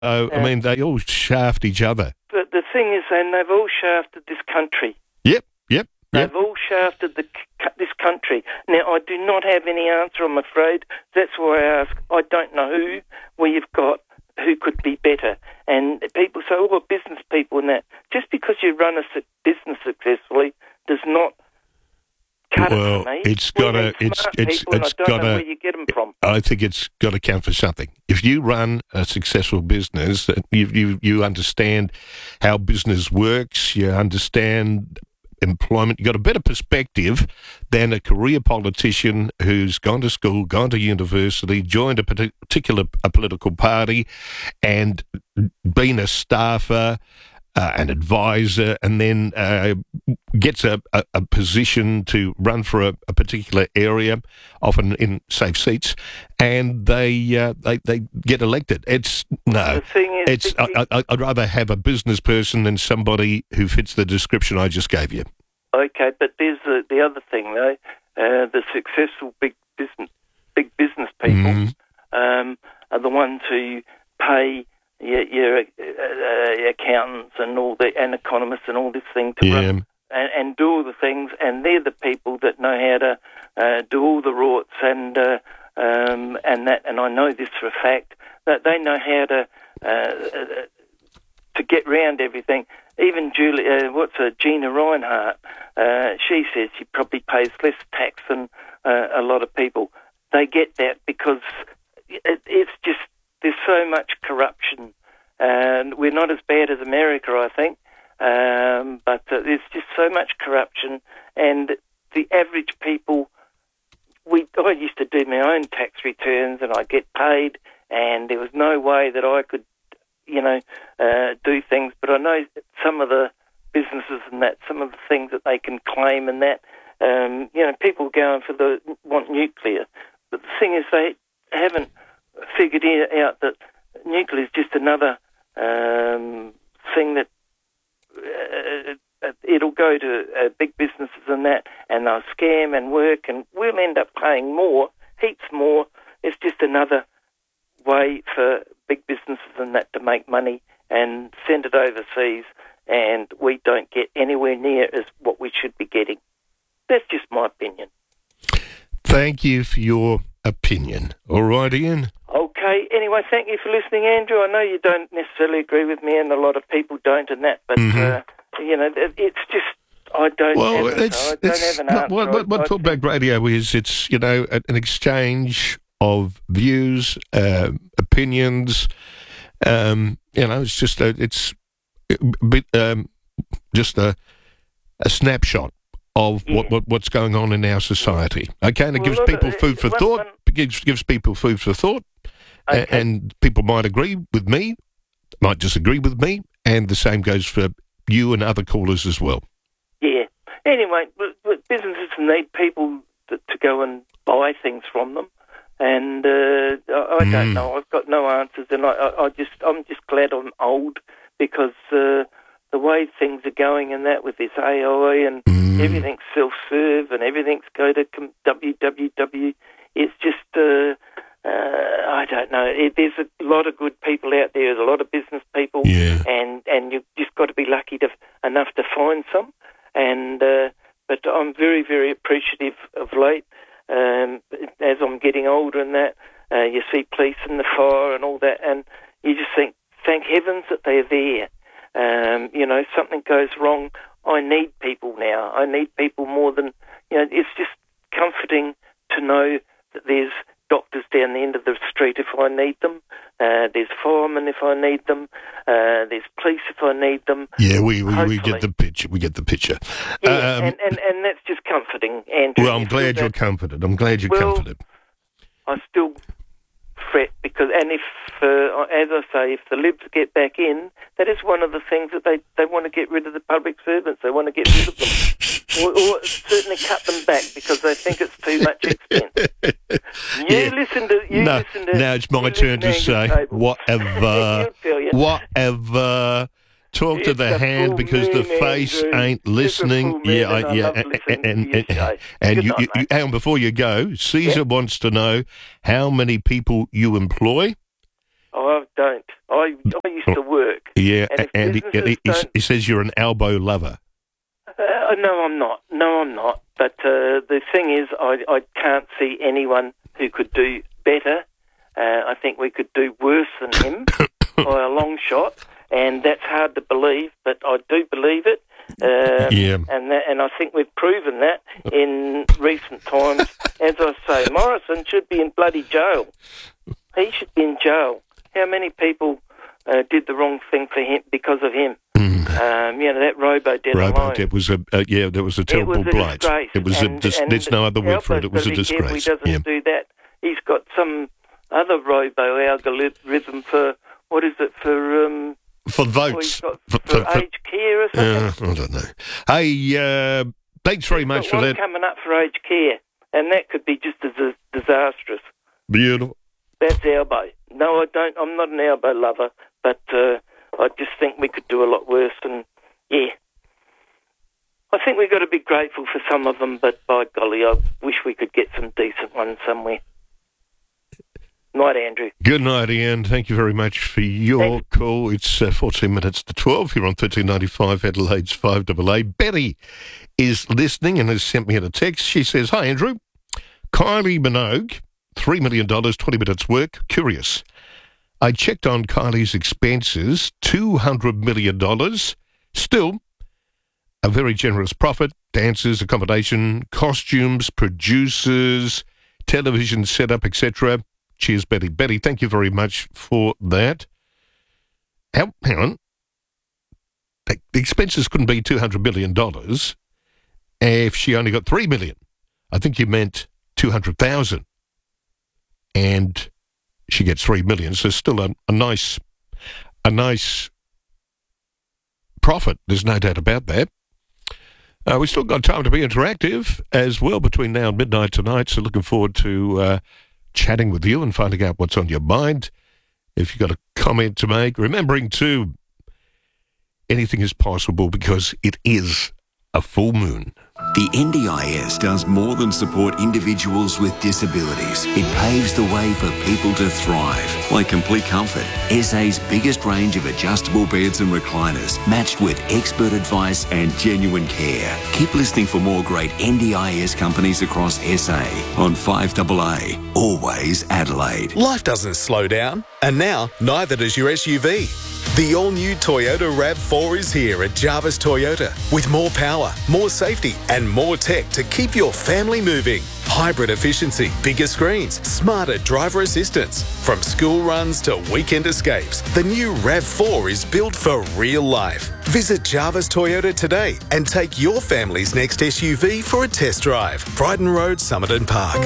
I mean, they all shaft each other. But the thing is, and they've all shafted this country. Yep. They've all shafted this country. Now, I do not have any answer, I'm afraid. That's why I ask. I don't know who we've got who could be better. And people say, oh, business people and that. Just because you run a business successfully does not cut it for me. It's got to. I don't know where you get them from. I think it's got to count for something. If you run a successful business, you understand how business works. You understand employment. You've got a better perspective than a career politician who's gone to school, gone to university, joined a particular political party, and been a staffer, an advisor, and then gets a position to run for a particular area, often in safe seats, and they get elected. The thing is, I'd rather have a business person than somebody who fits the description I just gave you. Okay, but there's the other thing though. The successful big business people are the ones who pay your accountants and all and economists and all this thing to run and do all the things, and they're the people that know how to do all the rorts and that. And I know this for a fact that they know how to get round everything. Even Gina Reinhardt? She says she probably pays less tax than a lot of people. They get that because it's just there's so much corruption, and we're not as bad as America, I think. But there's just so much corruption, and the average people. I used to do my own tax returns, and I get paid, and there was no way that I could, do things. But I know some of the businesses and that, some of the things that they can claim and that, people going want nuclear. But the thing is, they haven't figured out that nuclear is just another thing that it'll go to big businesses and that, and they'll scam and work, and we'll end up paying more, heaps more. It's just another way for big businesses and that to make money and send it overseas, and we don't get anywhere near as what we should be getting. That's just my opinion. Thank you for your opinion. All right, Ian? Okay. Anyway, thank you for listening, Andrew. I know you don't necessarily agree with me, and a lot of people don't and that, but, it's just, I don't have an answer. What Talkback Radio is, it's, an exchange of views, opinions. It's just a snapshot of what's going on in our society. Okay, and it gives people food for thought. Gives people food for thought, and people might agree with me, might disagree with me, and the same goes for you and other callers as well. Yeah. Anyway, businesses need people to go and buy things from them. And I don't know. I've got no answers, and I'm just glad I'm old, because the way things are going and that with this AI and everything's self-serve and everything's go to www. It's just I don't know. There's a lot of good people out there. There's a lot of business people, and you've just got to be lucky enough to find some. And but I'm very, very appreciative of late. As I'm getting older and that, you see police and the fire and all that, and you just think, thank heavens that they're there. Something goes wrong, I need people now. I need people more than, it's just comforting to know that there's doctors down the end of the street if I need them. There's firemen if I need them. There's police if I need them. Yeah, we get the picture. We get the picture. Yeah, and that's just comforting, Andrew. Well, I'm glad you're comforted. Comforted. I still fret because, and if, as I say, if the Libs get back in, that is one of the things that they want to get rid of the public servants. They want to get rid of them. or certainly cut them back because they think it's too much expense. Listen to... Now it's my turn to say, whatever. Talk to the hand because the face ain't listening. And before you go, Caesar wants to know how many people you employ. Oh, don't. I used to work. Yeah, and he says you're an elbow lover. No, I'm not. But the thing is, I can't see anyone who could do better. I think we could do worse than him by a long shot, and that's hard to believe, but I do believe it. And I think we've proven that in recent times. As I say, Morrison should be in bloody jail. He should be in jail. How many people did the wrong thing for him because of him? That robo-debt alone. It was there was a terrible blight. It was there's no other word for it. It was a disgrace. He doesn't do that. He's got some other robo-algorithm for, what is it, for votes. For aged care or something? I don't know. Hey, thanks very much for that. Coming up for aged care, and that could be just as disastrous. Beautiful. That's elbow. No, I don't. I'm not an elbow lover, but I just think we could do a lot worse. And yeah, I think we've got to be grateful for some of them, but by golly, I wish we could get some decent ones somewhere. Night, Andrew. Good night, Ian. Thank you very much for your call. It's 14 minutes to 12 here on 1395 Adelaide's 5AA. Betty is listening and has sent me a text. She says, "Hi, Andrew. Kylie Minogue, $3 million, 20 minutes work. Curious. I checked on Kylie's expenses, $200 million. Still, a very generous profit. Dancers, accommodation, costumes, producers, television setup, etc. Cheers, Betty. Betty, thank you very much for that. Hang on. The expenses couldn't be $200 million if she only got $3 million. I think you meant 200,000. And she gets $3 million, so still a nice profit. There's no doubt about that. We've still got time to be interactive as well between now and midnight tonight, so looking forward to chatting with you and finding out what's on your mind. If you've got a comment to make, remembering too, anything is possible because it is a full moon. The NDIS does more than support individuals with disabilities. It paves the way for people to thrive. Like Complete Comfort, SA's biggest range of adjustable beds and recliners, matched with expert advice and genuine care. Keep listening for more great NDIS companies across SA on 5AA, always Adelaide. Life doesn't slow down, and now neither does your SUV. The all-new Toyota RAV4 is here at Jarvis Toyota with more power, more safety and more tech to keep your family moving. Hybrid efficiency, bigger screens, smarter driver assistance. From school runs to weekend escapes, the new RAV4 is built for real life. Visit Jarvis Toyota today and take your family's next SUV for a test drive. Brighton Road, Somerton Park.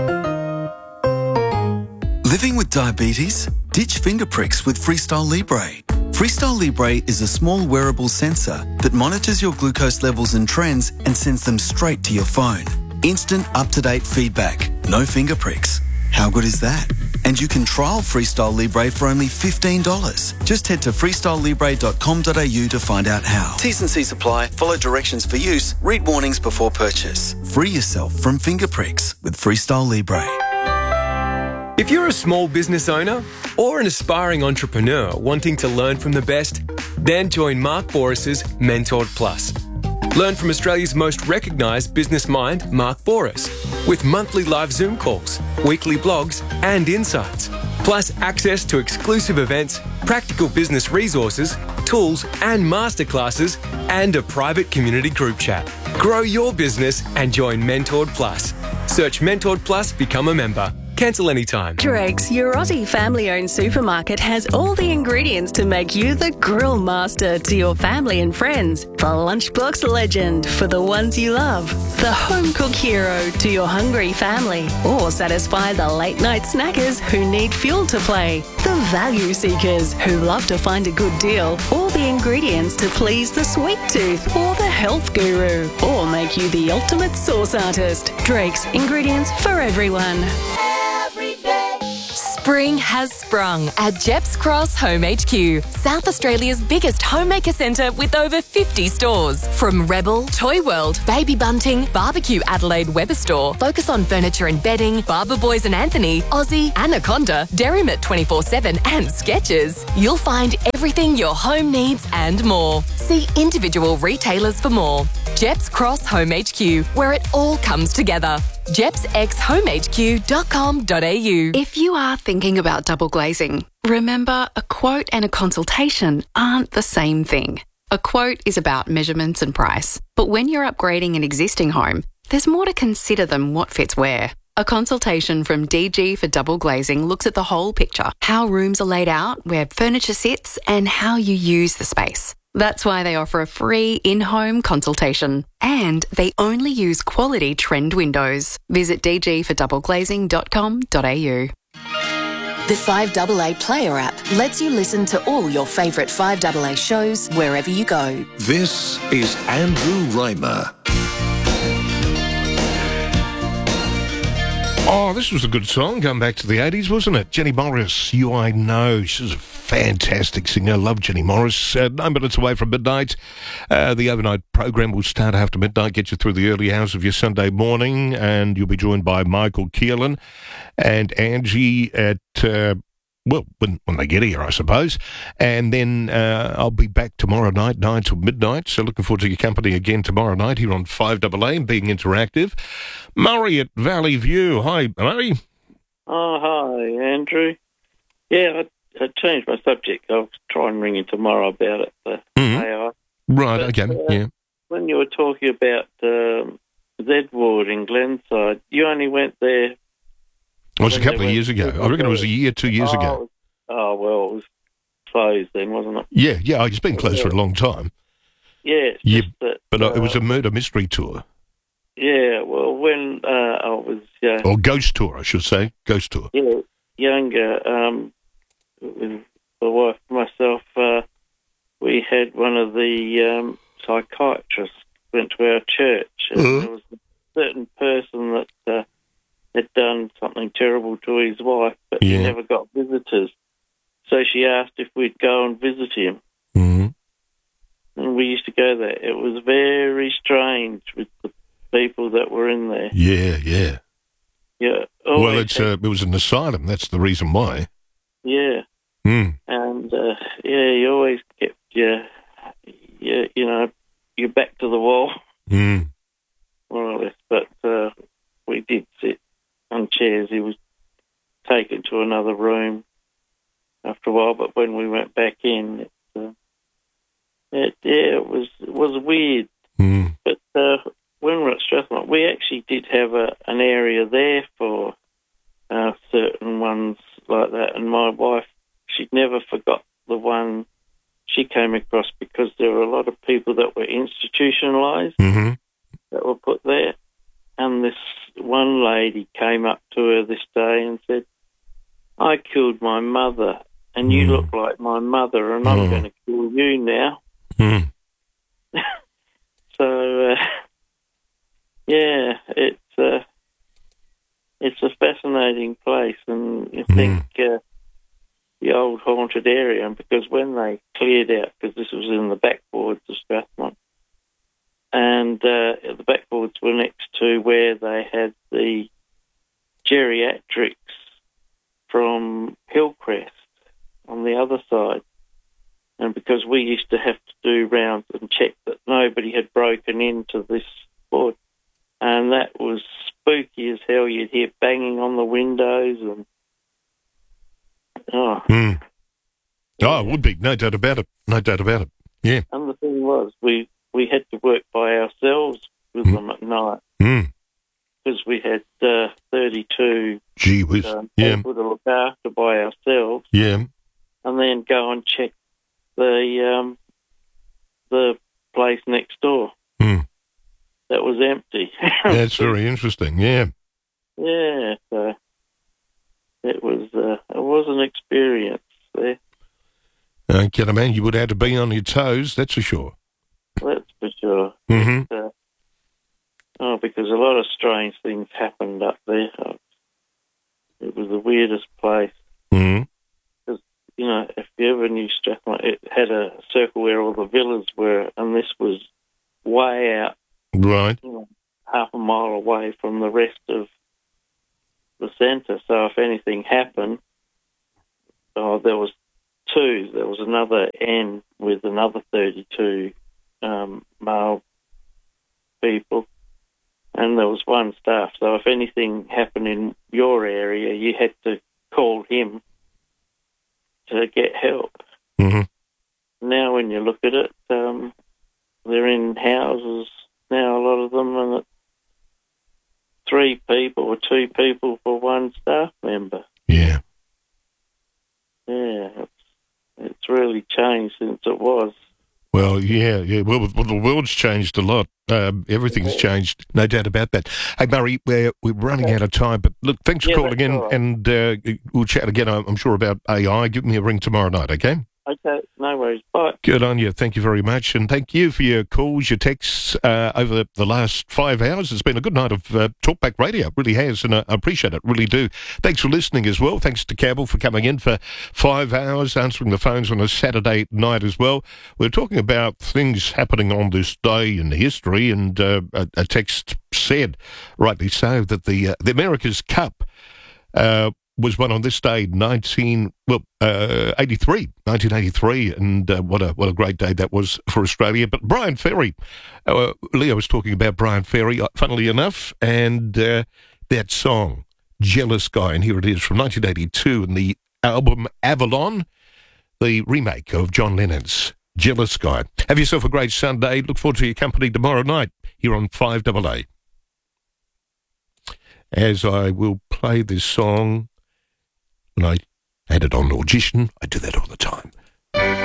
Living with diabetes? Ditch finger pricks with Freestyle Libre. Freestyle Libre is a small wearable sensor that monitors your glucose levels and trends and sends them straight to your phone. Instant, up-to-date feedback. No finger pricks. How good is that? And you can trial Freestyle Libre for only $15. Just head to freestylelibre.com.au to find out how. T's and C's apply. Follow directions for use. Read warnings before purchase. Free yourself from finger pricks with Freestyle Libre. If you're a small business owner or an aspiring entrepreneur wanting to learn from the best, then join Mark Boris's Mentored Plus. Learn from Australia's most recognised business mind, Mark Boris, with monthly live Zoom calls, weekly blogs and insights, plus access to exclusive events, practical business resources, tools and masterclasses, and a private community group chat. Grow your business and join Mentored Plus. Search Mentored Plus, become a member. Cancel anytime. Drake's, your Aussie family-owned supermarket, has all the ingredients to make you the grill master to your family and friends. The lunchbox legend for the ones you love. The home cook hero to your hungry family. Or satisfy the late-night snackers who need fuel to play. The value seekers who love to find a good deal. All the ingredients to please the sweet tooth or the health guru. Or make you the ultimate sauce artist. Drake's, ingredients for everyone. Spring has sprung at Jeps Cross Home HQ, South Australia's biggest homemaker centre with over 50 stores. From Rebel, Toy World, Baby Bunting, Barbecue Adelaide Weber Store, Focus on Furniture and Bedding, Barber Boys and Anthony, Aussie, Anaconda, Derrimut 24/7 and Skechers. You'll find everything your home needs and more. See individual retailers for more. Jeps Cross Home HQ, where it all comes together. jepsxhomehq.com.au. If you are thinking about double glazing, remember a quote and a consultation aren't the same thing. A quote is about measurements and price, but when you're upgrading an existing home, there's more to consider than what fits where. A consultation from DG for double glazing looks at the whole picture, how rooms are laid out, where furniture sits, and how you use the space. That's why they offer a free in-home consultation. And they only use quality trend windows. Visit dgfordoubleglazing.com.au. The 5AA Player app lets you listen to all your favourite 5AA shows wherever you go. This is Andrew Raymer. Oh, this was a good song, going back to the 80s, wasn't it? Jenny Morris, You I Know. She's a fantastic singer. Love Jenny Morris. 9 minutes away from midnight. The overnight program will start after midnight, get you through the early hours of your Sunday morning, and you'll be joined by Michael Keelan and Angie at... when they get here, I suppose. And then I'll be back tomorrow night, 9 till midnight. So looking forward to your company again tomorrow night here on 5AA and being interactive. Murray at Valley View. Hi, Murray. Oh, hi, Andrew. Yeah, I changed my subject. I'll try and ring you tomorrow about it, the AI. Right, okay, yeah. When you were talking about Zedward in Glenside, you only went there... It was a couple of years ago. I reckon it was a year, 2 years ago. Oh, well, it was closed then, wasn't it? Yeah, it's been closed for a long time. Yeah. But it was a murder mystery tour. Yeah, well, when I was... or ghost tour, I should say. Ghost tour. Yeah, younger, with the wife and myself, we had one of the psychiatrists went to our church, and there was a certain person that... had done something terrible to his wife, but he never got visitors. So she asked if we'd go and visit him. Mm-hmm. And we used to go there. It was very strange with the people that were in there. Yeah. Yeah. Well, it was an asylum. That's the reason why. Yeah. Mm. And, you always kept your back to the wall, more or less. But we did sit on chairs. He was taken to another room after a while, but when we went back in, it was weird. Mm. But when we were at Strathmore, we actually did have an area there for certain ones like that, and my wife, she'd never forgot the one she came across, because there were a lot of people that were institutionalised that were put there. And this one lady came up to her this day and said, I killed my mother, and you look like my mother, and I'm going to kill you now. Mm. So, it's a fascinating place, and you think the old haunted area, and because when they cleared out, because this was in the backboards of Strathmore, and the backboards were next to where they had the geriatrics from Hillcrest on the other side. And because we used to have to do rounds and check that nobody had broken into this board, and that was spooky as hell. You'd hear banging on the windows and... it would be. No doubt about it. Yeah. And the thing was, we had to work by ourselves with them at night, because we had 32 people to look after by ourselves. Yeah. And then go and check the place next door. That was empty. That's very interesting, yeah. Yeah, so it was an experience there. Okay, man, you would have to be on your toes, that's for sure. That's for sure. Mm-hmm. Because a lot of strange things happened up there. It was the weirdest place. Mm. Because, if you ever knew Strathmore, it had a circle where all the villas were, and this was way out, Right. half a mile away from the rest of the centre. So if anything happened, there was two. There was another end with another 32 male people, and there was one staff. So if anything happened in your area, you had to call him to get help. Mm-hmm. Now when you look at it, they're in houses now, a lot of them, and it's 3 people or 2 people for one staff member. Yeah. Yeah, it's really changed since it was. Well, yeah. Well, the world's changed a lot. Everything's changed, no doubt about that. Hey, Murray, we're running out of time, but look, thanks for calling in, right. and we'll chat again, I'm sure, about AI. Give me a ring tomorrow night, okay? Okay, no worries. Bye. Good on you. Thank you very much. And thank you for your calls, your texts over the last 5 hours. It's been a good night of Talkback Radio. It really has, and I appreciate it. Really do. Thanks for listening as well. Thanks to Campbell for coming in for 5 hours, answering the phones on a Saturday night as well. We're talking about things happening on this day in history, and a text said, rightly so, that the America's Cup was won on this day, 1983, and what a great day that was for Australia. But Brian Ferry, Leo was talking about Brian Ferry, funnily enough, and that song, Jealous Guy, and here it is from 1982, and the album Avalon, the remake of John Lennon's Jealous Guy. Have yourself a great Sunday. Look forward to your company tomorrow night here on 5AA. As I will play this song, when I had it on Audition, I do that all the time.